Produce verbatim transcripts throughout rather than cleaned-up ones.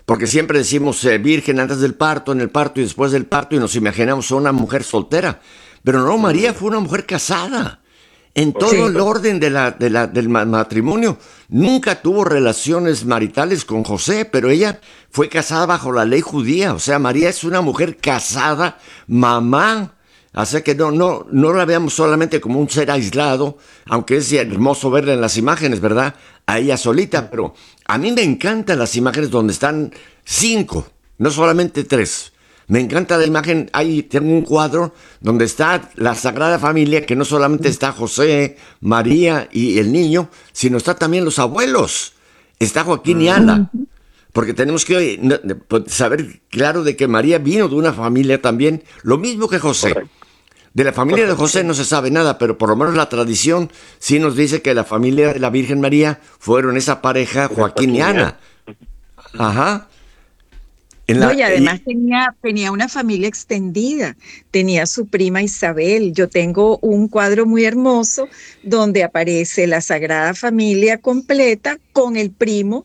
porque siempre decimos eh, virgen antes del parto, en el parto y después del parto, y nos imaginamos a una mujer soltera. Pero no, María fue una mujer casada. En todo Sí, el orden de la, de la, del ma- matrimonio. Nunca tuvo relaciones maritales con José, pero ella fue casada bajo la ley judía. O sea, María es una mujer casada, mamá. Así que no, no, no la veamos solamente como un ser aislado, aunque es hermoso verla en las imágenes, ¿verdad? A ella solita, pero a mí me encantan las imágenes donde están cinco, no solamente tres. Me encanta la imagen, ahí tengo un cuadro donde está la Sagrada Familia, que no solamente está José, María y el niño, sino está también los abuelos. Está Joaquín y Ana, ujú, porque tenemos que no, pues, saber claro de que María vino de una familia también, lo mismo que José. correcto, De la familia de correcto. José no se sabe nada, pero por lo menos la tradición sí nos dice que la familia de la Virgen María fueron esa pareja, Era Joaquín y Joaquín y Ana. Ana. Ajá. En no, la, y además y- tenía, tenía una familia extendida, tenía su prima Isabel. Yo tengo un cuadro muy hermoso donde aparece la Sagrada Familia completa con el primo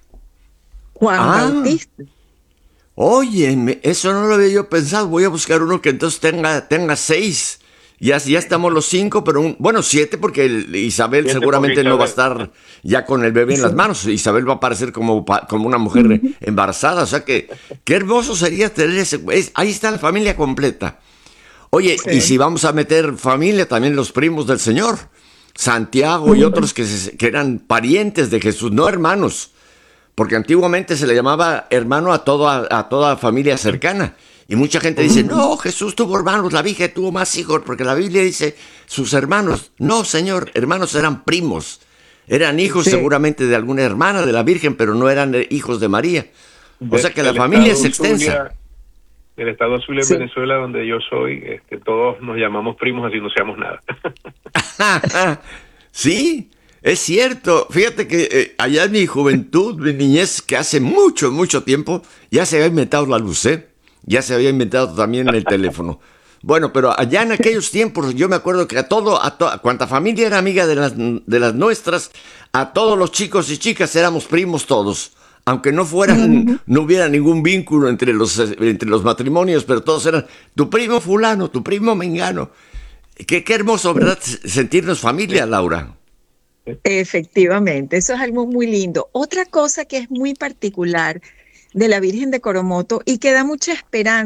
Juan ah, Bautista. oye, me- eso no lo había yo pensado. Voy a buscar uno que entonces tenga, tenga seis. Ya, ya estamos los cinco, pero un- bueno, siete, porque el- Isabel Siete porque seguramente no va a Isabel. estar ya con el bebé en las Sí. manos. Isabel va a aparecer como, pa- como una mujer Ujú. embarazada. O sea que qué hermoso sería tener ese. es- ahí está la familia completa. Oye, y si Sí. vamos a meter familia, también los primos del Señor, Santiago y Ujú. otros que, se- que eran parientes de Jesús, no hermanos, porque antiguamente se le llamaba hermano a toda, a toda familia cercana. Y mucha gente dice, Ujú. no, Jesús tuvo hermanos, la Virgen tuvo más hijos, porque la Biblia dice sus hermanos. No, Señor, hermanos eran primos. Eran hijos Sí. seguramente de alguna hermana de la Virgen, pero no eran eh, hijos de María. O De- sea que la del familia es estado extensa. Zulia, del estado Zulia en Sí. Venezuela, donde yo soy, este, todos nos llamamos primos así no seamos nada. Sí, es cierto. Fíjate que eh, allá en mi juventud, mi niñez, que hace mucho, mucho tiempo, ya se había inventado la luz, ¿eh? Ya se había inventado también el teléfono. Bueno, pero allá en aquellos tiempos yo me acuerdo que a todo, a, to- a cuanta familia era amiga de las, de las nuestras, a todos los chicos y chicas éramos primos todos. Aunque no fueran, Ujú. no hubiera ningún vínculo entre los, eh, entre los matrimonios, pero todos eran tu primo fulano, tu primo mengano. Qué, qué hermoso, ¿verdad? Sentirnos familia, Sí, Laura. sí. Efectivamente, eso es algo muy lindo. Otra cosa que es muy particular de la Virgen de Coromoto y que da mucha esperanza.